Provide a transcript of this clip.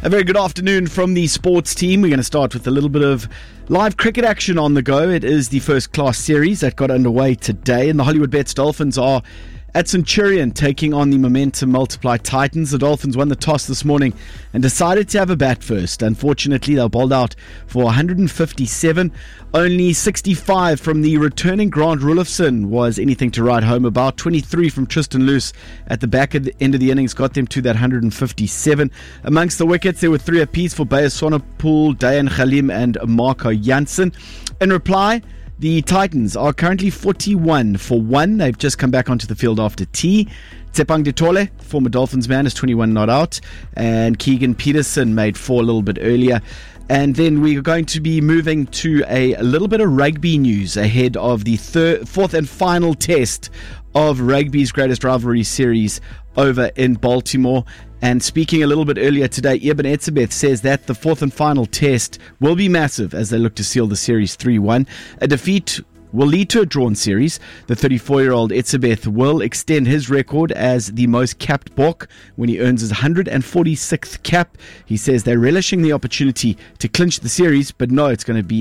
A very good afternoon from the sports team. We're going to start with a little bit of live cricket action on the go. It is the first class series that got underway today, and the Hollywood Bets Dolphins are at Centurion taking on the Momentum Multiply Titans. The Dolphins won the toss this morning and decided to have a bat first. Unfortunately, they were bowled out for 157. Only 65 from the returning Grant Rulofson was anything to write home about. 23 from Tristan Luce at the back of the end of the innings got them to that 157. Amongst the wickets, there were 3 apiece for Bayer Sonnepoel, Dayan Khalim and Marco Jansen. In reply, the Titans are currently 41 for 1. They've just come back onto the field after tea. Tshepang Ditole, former Dolphins man, is 21 not out. And Keegan Peterson made 4 a little bit earlier. And then we are going to be moving to a little bit of rugby news ahead of the fourth and final test of rugby's greatest rivalry series over in Baltimore. And speaking a little bit earlier today, Eben Etzebeth says that the fourth and final test will be massive as they look to seal the series 3-1. A defeat will lead to a drawn series. The 34-year-old Etzebeth will extend his record as the most capped Bok when he earns his 146th cap. He says they're relishing the opportunity to clinch the series, but no, it's going to be